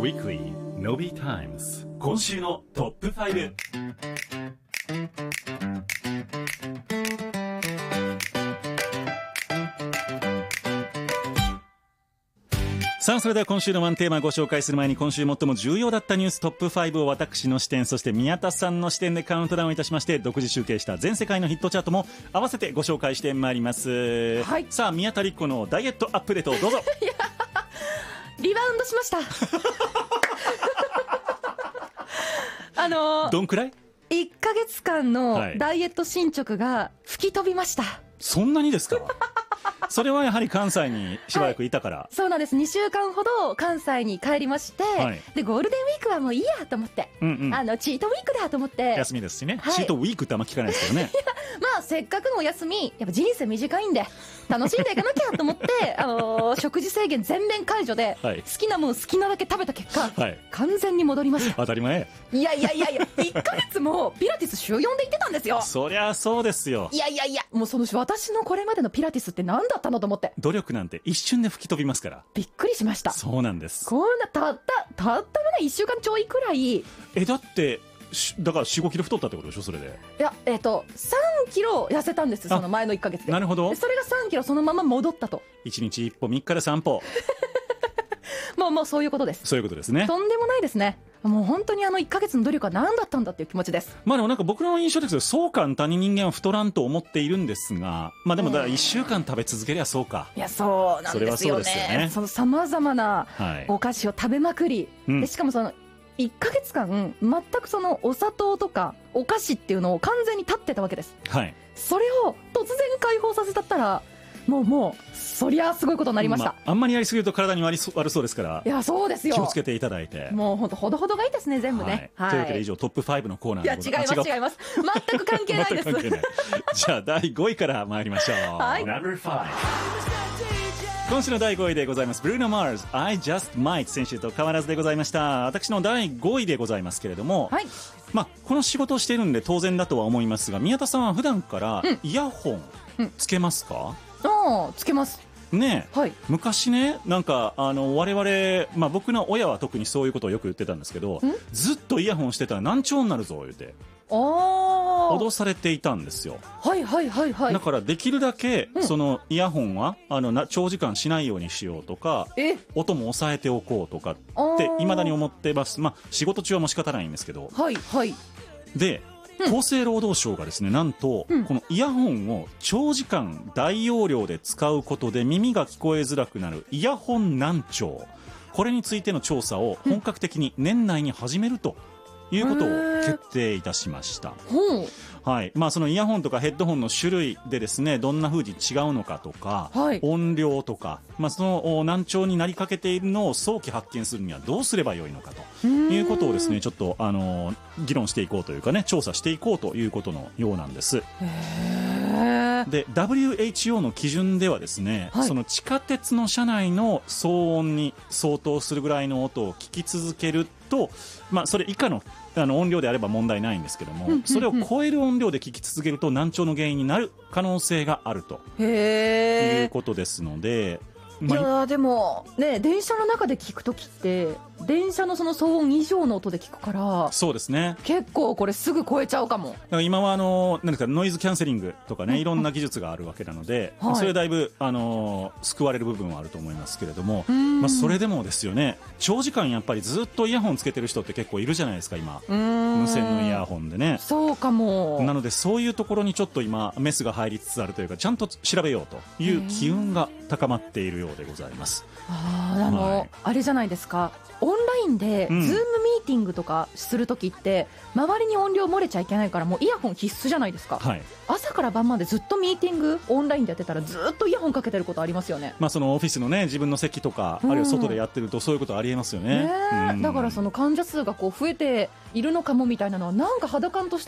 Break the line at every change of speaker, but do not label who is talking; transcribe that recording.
Weekly Nobi Times 今週のトップ5。さあ、それでは今週のワンテーマをご紹介する前に、今週最も重要だったニューストップ5を私の視点、そして宮田さんの視点でカウントダウンいたしまして、独自集計した全世界のヒットチャートも合わせてご紹介してまいります、
はい、
さあ、宮田理子のダイエットアップデートをどうぞ。
リバウンドしました
どんくらい
1ヶ月間のダイエット進捗が吹き飛びました、
そんなにですか。それはやはり関西にしばらくいたから、
はい、そうなんです。2週間ほど関西に帰りまして、はい、でゴールデンウィークはもういいやと思って、チートウィークだと思って、
休みですしね、はい、チートウィークってあんま聞かないですけどね。
まあせっかくのお休み、やっぱ人生短いんで楽しんでいかなきゃと思って食事制限全面解除で、はい、好きなもの好きなだけ食べた結果、はい、完全に戻りました。
当たり前。
いや1ヶ月もピラティス週4で行ってたんですよ。
そりゃそうですよ。
いやもう私のこれまでのピラティスって何だったのと思って。
努力なんて一瞬で吹き飛びますから。
びっくりしました。
そうなんです。
こんなたったまだ1週間ちょいくらい。
だってだから 4,5 キロ太ったってことでしょ。それで
いや3キロ痩せたんです、その前の1ヶ月で。
なるほど。
それが3キロそのまま戻ったと。
1日1歩3日で3歩
もうそういうことです。
そういうことですね。
とんでもないですね。もう本当に1ヶ月の努力は何だったんだっていう気持ちです。
まあでもなんか僕の印象ですけど、そう簡単に人間は太らんと思っているんですが、まあでも1週間食べ続けりゃそうか。
いやそうなんですよね。そのさまざまなお菓子を食べまくり、でしかもその1ヶ月間全くそのお砂糖とかお菓子っていうのを完全に断ってたわけです、はい、それを突然解放させたったらもうそりゃすごいことになりました、
あんまりやりすぎると体に悪そうですから。
いやそうですよ。
気をつけていただいて。
もう本当ほどほどがいいですね全部ね、
はい、というわけで以上トップ5のコーナーでございます。
いや違います全く関係ないです
じゃあ第5位から参りましょう、はい、今週の第5位でございます。ブルーノ・マーズ I Just Might。 先週と変わらずでございました。私の第5位でございますけれども、はい、この仕事をしているんで当然だとは思いますが、宮田さんは普段からイヤホンつけますか？
つけます
ね、
はい、
昔ね、なんか我々、僕の親は特にそういうことをよく言ってたんですけど、ずっとイヤホンしてたら難聴になるぞ言って脅されていたんですよ。だからできるだけ、そのイヤホンは長時間しないようにしようとか、音も抑えておこうとかって未だに思ってます。仕事中はもう仕方ないんですけど、で厚生労働省がですね、なんと、このイヤホンを長時間大容量で使うことで耳が聞こえづらくなるイヤホン難聴、これについての調査を本格的に年内に始めるということを決定いたしました。はい、そのイヤホンとかヘッドホンの種類でですね、どんな風に違うのかとか、音量とか、その難聴になりかけているのを早期発見するにはどうすればよいのかということをですね、ちょっと議論していこうというかね、調査していこうということのようなんです。で WHO の基準ではですね、その地下鉄の車内の騒音に相当するぐらいの音を聞き続けると、それ以下の音量であれば問題ないんですけども、それを超える音量で聞き続けると難聴の原因になる可能性があるということですので、
いやでもね、電車の中で聞くときって電車のその騒音以上の音で聞くから、
そうですね、
結構これすぐ超えちゃうかも。だ
から今は何ですか、ノイズキャンセリングとかね、いろんな技術があるわけなので、それだいぶ救われる部分はあると思いますけれども、それでもですよね、長時間やっぱりずっとイヤホンつけてる人って結構いるじゃないですか今、無線のイヤホンでね。
そうかも。
なのでそういうところにちょっと今メスが入りつつあるというか、ちゃんと調べようという機運が高まっているようでございます。
あれじゃないですか、オンラインでズームミーティングとかするときって、周りに音量漏れちゃいけないから、もうイヤホン必須じゃないですか、朝から晩までずっとミーティングオンラインでやってたらずっとイヤホンかけてることありますよね。
そのオフィスのね、自分の席とか、あるいは外でやってるとそういうことありえますよね。
だからその患者数が増えているのかもみたいなのはなんか肌感として